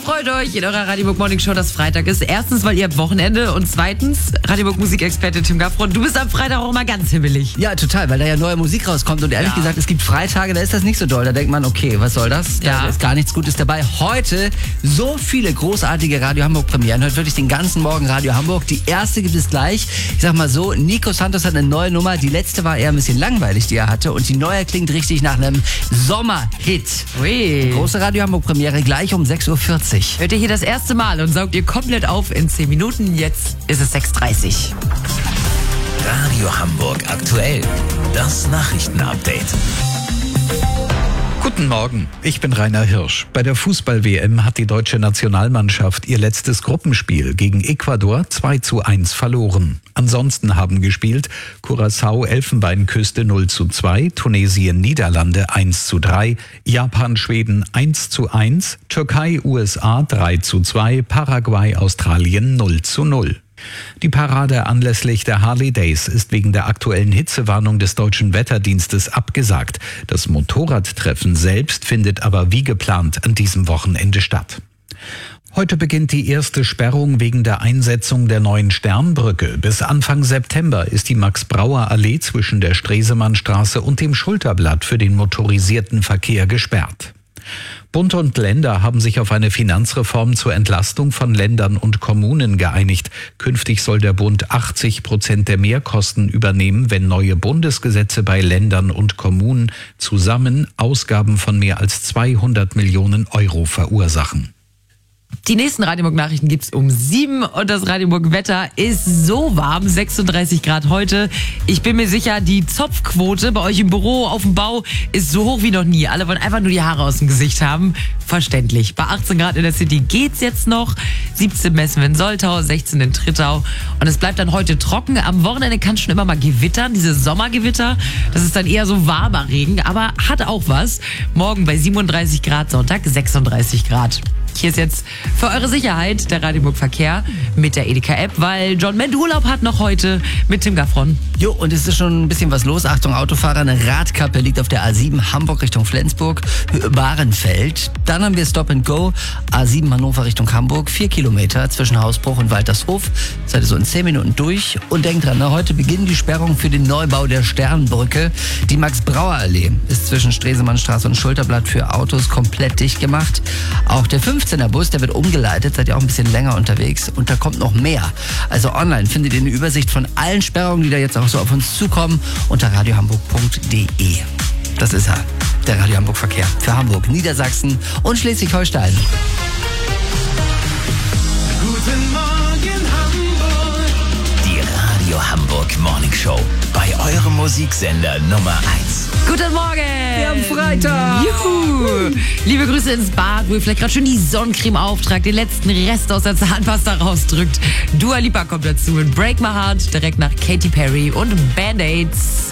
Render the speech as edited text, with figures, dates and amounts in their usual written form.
freut euch in eurer Radio Burg Morning Show, dass Freitag ist. Erstens, weil ihr habt Wochenende und zweitens, Radio Burg Musikexperte Tim Gaffron, du bist am Freitag auch immer ganz himmelig. Ja, total, weil da ja neue Musik rauskommt und ehrlich gesagt, es gibt Freitage, da ist das nicht so doll. Da denkt man, okay, was soll das? Da ist gar nichts Gutes dabei. Heute so viele großartige Radio Hamburg Premieren. Hört wirklich den ganzen Morgen Radio Hamburg. Die erste gibt es gleich. Ich sag mal so, Nico Santos hat eine neue Nummer. Die letzte war eher ein bisschen langweilig, die er hatte. Und die neue klingt richtig nach einem Sommerhit. Ui. Große Radio Hamburg Premiere gleich um 6.40 Uhr. Hört ihr hier das erste Mal und saugt ihr komplett auf in 10 Minuten. Jetzt ist es 6.30 Uhr. Radio Hamburg aktuell. Das Nachrichtenupdate. Guten Morgen, ich bin Rainer Hirsch. Bei der Fußball-WM hat die deutsche Nationalmannschaft ihr letztes Gruppenspiel gegen Ecuador 2:1 verloren. Ansonsten haben gespielt Curaçao Elfenbeinküste 0:2, Tunesien Niederlande 1:3, Japan Schweden 1:1, Türkei USA 3:2, Paraguay Australien 0:0. Die Parade anlässlich der Harley Days ist wegen der aktuellen Hitzewarnung des Deutschen Wetterdienstes abgesagt. Das Motorradtreffen selbst findet aber wie geplant an diesem Wochenende statt. Heute beginnt die erste Sperrung wegen der Einsetzung der neuen Sternbrücke. Bis Anfang September ist die Max-Brauer-Allee zwischen der Stresemannstraße und dem Schulterblatt für den motorisierten Verkehr gesperrt. Bund und Länder haben sich auf eine Finanzreform zur Entlastung von Ländern und Kommunen geeinigt. Künftig soll der Bund 80% der Mehrkosten übernehmen, wenn neue Bundesgesetze bei Ländern und Kommunen zusammen Ausgaben von mehr als 200 Millionen Euro verursachen. Die nächsten Radio Burg Nachrichten gibt's um 7 und das Radio Burg Wetter ist so warm, 36 Grad heute. Ich bin mir sicher, die Zopfquote bei euch im Büro, auf dem Bau ist so hoch wie noch nie. Alle wollen einfach nur die Haare aus dem Gesicht haben. Verständlich. Bei 18 Grad in der City geht's jetzt noch. 17 messen wir in Soltau, 16 in Trittau. Und es bleibt dann heute trocken. Am Wochenende kann es schon immer mal gewittern, diese Sommergewitter. Das ist dann eher so warmer Regen, aber hat auch was. Morgen bei 37 Grad, Sonntag 36 Grad. Hier ist jetzt für eure Sicherheit der Radio Burg Verkehr mit der Edeka-App, weil John Mend Urlaub hat noch heute mit Tim Gaffron. Jo, und es ist schon ein bisschen was los. Achtung, Autofahrer, eine Radkappe liegt auf der A7 Hamburg Richtung Flensburg, Bahrenfeld. Dann haben wir Stop and Go, A7 Hannover Richtung Hamburg, 4 Kilometer zwischen Hausbruch und Waltershof. Seid ihr so in 10 Minuten durch. Und denkt dran, heute beginnen die Sperrungen für den Neubau der Sternbrücke. Die Max-Brauer-Allee ist zwischen Stresemannstraße und Schulterblatt für Autos komplett dicht gemacht. Auch der 15er Bus, der wird umgeleitet, seid ihr auch ein bisschen länger unterwegs und da kommt noch mehr. Also online findet ihr eine Übersicht von allen Sperrungen, die da jetzt auch so auf uns zukommen, unter radiohamburg.de. Das ist er, der Radio Hamburg Verkehr für Hamburg, Niedersachsen und Schleswig-Holstein. Guten Morgen Hamburg. Die Radio Hamburg Morning Show bei eurem Musiksender Nummer 1. Guten Morgen! Wir haben Freitag! Juhu! Liebe Grüße ins Bad, wo ihr vielleicht gerade schon die Sonnencreme auftragt, den letzten Rest aus der Zahnpasta rausdrückt. Dua Lipa kommt dazu mit Break My Heart, direkt nach Katy Perry und Band-Aids.